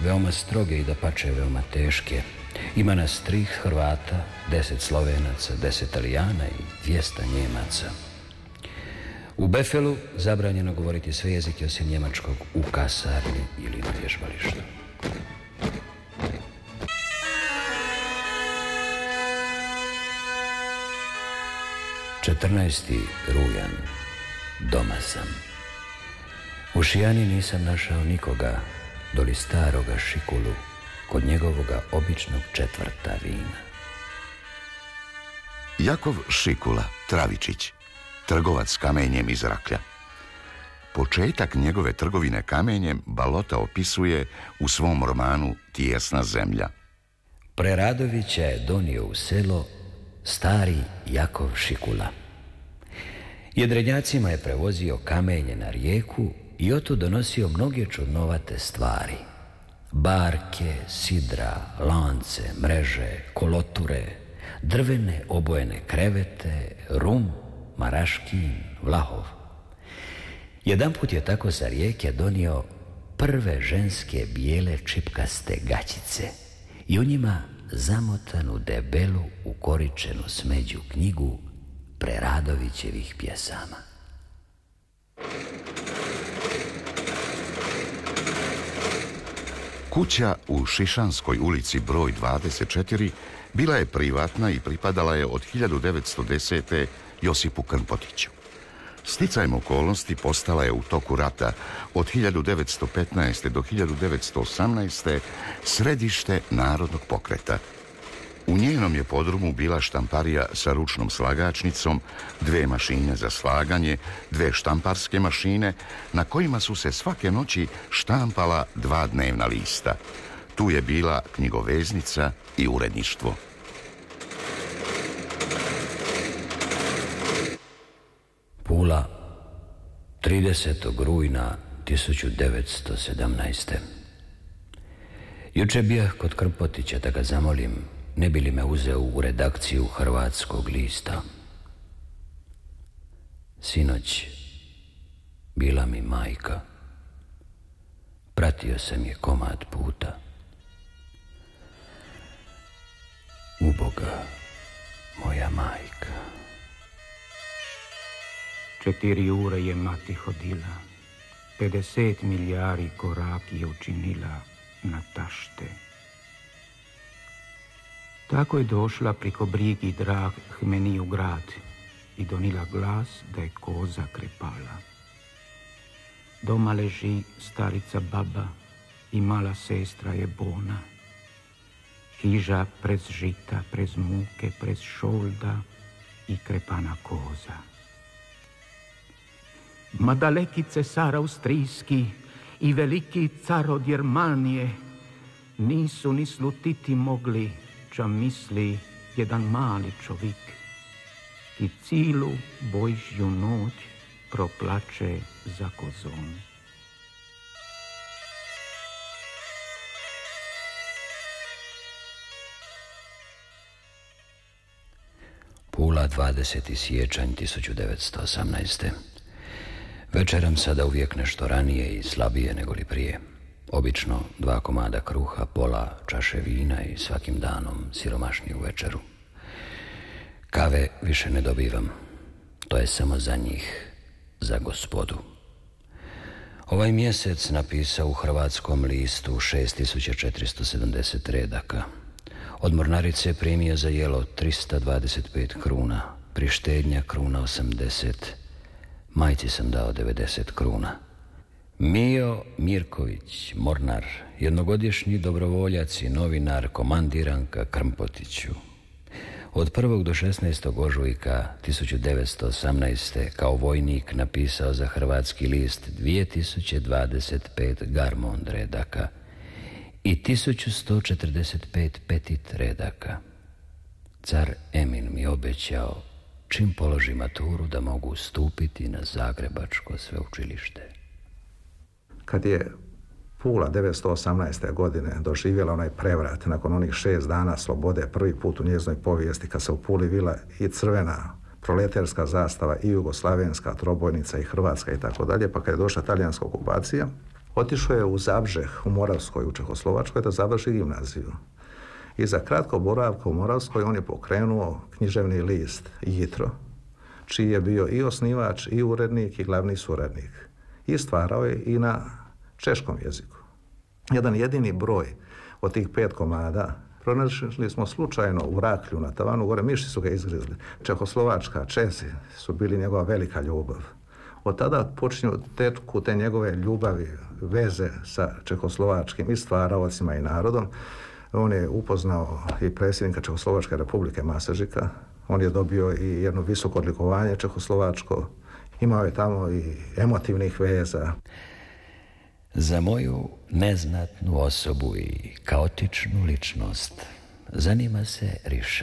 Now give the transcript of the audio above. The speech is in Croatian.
veoma stroge i dapače veoma teške. Ima nas 3 Hrvata, 10 Slovenaca, 10 Italijana i 200 Njemaca. U Befelu zabranjeno govoriti sve jezike osim njemačkog u kasarni ili na vježbalištu. "14. rujan. Doma sam. U šijani nisam našao nikoga, doli staroga Šikulu, kod njegovoga običnog četvrta vina." Jakov Šikula, Travičić, trgovac kamenjem iz Raklja. Početak njegove trgovine kamenjem Balota opisuje u svom romanu Tijesna zemlja. Preradovića je donio u selo stari Jakov Šikula. Jedrenjacima je prevozio kamenje na rijeku i oto donosio mnoge čudnovate stvari. Barke, sidra, lance, mreže, koloture, drvene obojene krevete, rum, maraškin, vlahov. Jedanput je tako sa rijeke donio prve ženske bijele čipkaste gaćice i u njima zamotanu debelu ukoričenu smeđu knjigu Preradovićevih pjesama. Kuća u Šišanskoj ulici broj 24 bila je privatna i pripadala je od 1910. Josipu Krmpotiću. Sticajem okolnosti postala je u toku rata od 1915. do 1918. središte narodnog pokreta. U njenom je podrumu bila štamparija sa ručnom slagačnicom, 2 mašine za slaganje, 2 štamparske mašine na kojima su se svake noći štampala 2 dnevna lista. Tu je bila knjigoveznica i uredništvo. Pula, 30. rujna 1917. Juče bijah kod Krmpotića da ga zamolim, ne bi li me uzeo u redakciju Hrvatskog lista. Sinoć bila mi majka. Pratio sam je komad puta. Uboga, moja majka. 4 ure je mati hodila, 50 milijari koraki je učinila na tašte. Tako je došla priko brigi drag meni u grad i donila glas da je koza krepala. Doma leži starica baba i mala sestra je bona. Hiža prez žita, prez muke, prez šolda i krepana koza. Ma daleki cesar austrijski i veliki car od Jermanije nisu ni slutiti mogli, ča misli jedan mali čovjek i cilu Božju noć proplače za kozom. Pula, 20. siječanj 1918. Večeram sada uvijek nešto ranije i slabije nego li prije. Obično 2 komada kruha, pola čaše vina i svakim danom siromašniju večeru. Kave više ne dobivam. To je samo za njih, za gospodu. Ovaj mjesec napisao u Hrvatskom listu 6470 redaka. Od mornarice primio za jelo 325 kruna, prištednja kruna 80, majci sam dao 90 kruna. Mijo Mirković, mornar, jednogodišnji dobrovoljac i novinar, komandiranka Krmpotiću. Od 1. do 16. ožujka 1918. kao vojnik napisao za Hrvatski list 2025 Garmond redaka i 1145 Petit redaka. Car Emin mi obećao, čim položi maturu, da mogu stupiti na Zagrebačko sveučilište. Kad je Pula 1918. godine doživjela onaj prevrat nakon onih 6 dana slobode, prvi put u njezinoj povijesti, kad se u Puli vila i crvena proletarska zastava i jugoslavenska trobojnica i hrvatska i tako dalje, pa kad je došla talijanska okupacija, Otišao je u Zabžeh u Moravskoj, u Čehoslovačkoj, da završi gimnaziju. I za kratko boravka u Moravskoj on je pokrenuo književni list Jitro, čiji je bio i osnivač, i urednik, i glavni suradnik. I stvarao je i na češkom jeziku. Jedan jedini broj od tih 5 komada pronašli smo slučajno u Raklju na tavanu gore, miši su ga izgrizli. Čehoslovačka, Česi su bili njegova velika ljubav. Od tada počinju teku te njegove ljubavi, veze sa čehoslovačkim i stvaraocima i narodom. On je upoznao i predsjednika Čehoslovačke republike Masažika. On je dobio i jedno visoko odlikovanje čehoslovačko. Imao je tamo i emotivnih veza. Za moju neznatnu osobu i kaotičnu ličnost zanima se Rišan.